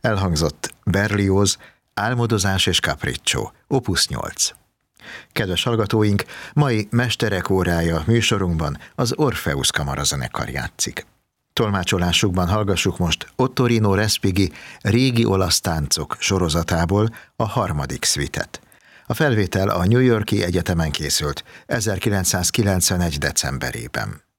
Elhangzott Berlioz, Álmodozás és Capriccio, Opus 8. Kedves hallgatóink, mai Mesterek órája műsorunkban az Orpheus kamarazenekar játszik. Tolmácsolásukban hallgassuk most Ottorino Respighi Régi olasz táncok sorozatából a harmadik szvitet. A felvétel a New York-i Egyetemen készült 1991. decemberében.